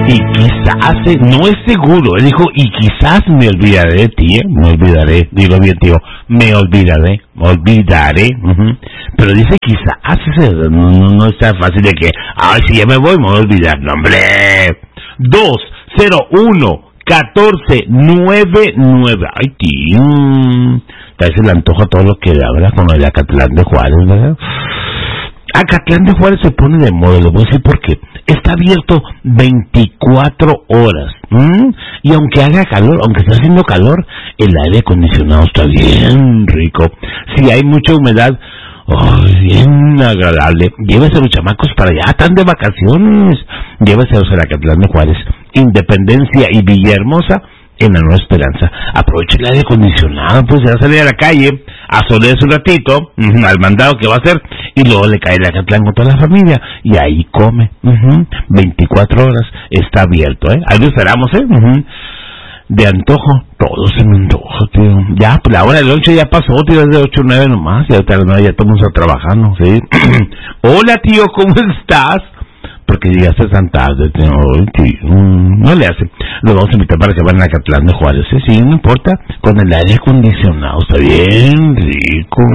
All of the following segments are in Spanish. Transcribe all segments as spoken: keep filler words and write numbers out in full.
Y quizás, eh, no es seguro, él dijo, y quizás me olvidaré de ti, ¿eh? Me olvidaré, digo bien, tío, me olvidaré, me olvidaré, uh-huh. Pero dice quizás, no, no, no está fácil de que, ay, si ya me voy, me voy a olvidar, no, hombre. dos cero uno catorce nueve nueve. Ay, tío, tal vez se le antoja todo lo que habla con el Acatlán de Juárez, ¿verdad? Acatlán de Juárez se pone de moda, lo voy a decir porque está abierto veinticuatro horas. ¿Mm? Y aunque haga calor, aunque esté haciendo calor, el aire acondicionado está bien rico. Si hay mucha humedad, oh, bien agradable. Llévese a los chamacos para allá, están de vacaciones. Lléveselos a Acatlán de Juárez, Independencia y Villahermosa, en la Nueva Esperanza. Aproveche el aire acondicionado, pues ya salir a la calle, a solearse un ratito, uh-huh, al mandado que va a hacer, y luego le cae el Acatlán con toda la familia, y ahí come, uh-huh, veinticuatro horas, está abierto, ¿eh? Ahí lo esperamos, ¿eh? Uh-huh. De antojo, todo se me antoja, tío. Ya, pues la hora del lonche ya pasó, tío, es de ocho o nueve nomás, y ahorita a las nueve ya estamos trabajando, ¿sí? Hola, tío, ¿cómo estás? Porque llegaste tan tarde, tío. No le hace. Lo vamos a invitar para que vayan a Acatlán de Juárez, ¿eh? Sí, no importa, con el aire acondicionado, está bien rico.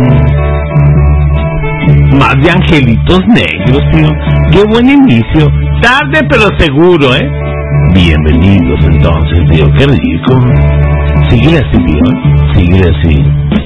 Más de angelitos negros, tío. Qué buen inicio. Tarde pero seguro, ¿eh? Bienvenidos entonces, tío, qué rico. Sigue así, tío. Sigue así.